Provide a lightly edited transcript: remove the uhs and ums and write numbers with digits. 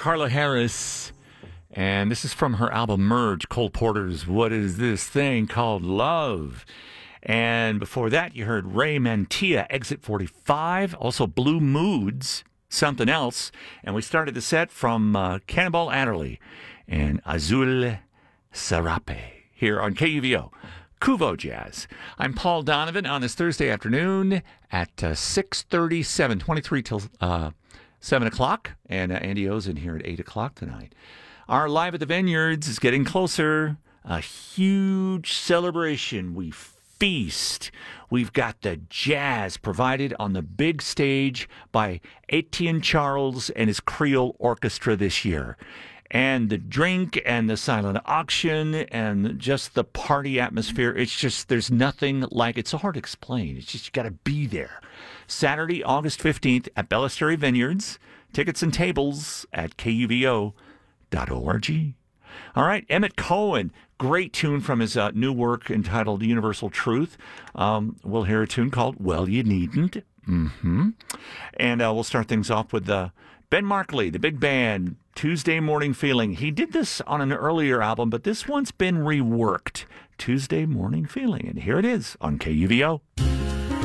Carla Harris, and this is from her album Merge, Cole Porter's What Is This Thing Called Love? And before that, you heard Ray Mantilla, Exit 45, also Blue Moods, Something Else, and we started the set from Cannonball Adderley and Azul Sarape here on KUVO. Kuvo Jazz. I'm Paul Donovan on this Thursday afternoon at 6:37, 23 till 7 o'clock, and Andy O's in here at 8 o'clock tonight. Our Live at the Vineyards is getting closer. A huge celebration. We feast. We've got the jazz provided on the big stage by Etienne Charles and his Creole Orchestra this year. And the drink and the silent auction and just the party atmosphere, it's just, there's nothing like it. It's so hard to explain. It's just, you got to be there. Saturday, August 15th at Ballasteri Vineyards. Tickets and tables at kuvo.org. All right, Emmett Cohen, great tune from his new work entitled Universal Truth. We'll hear a tune called Well You Needn't. And we'll start things off with Ben Markley, the big band, Tuesday Morning Feeling. He did this on an earlier album, but this one's been reworked. Tuesday Morning Feeling. And here it is on KUVO.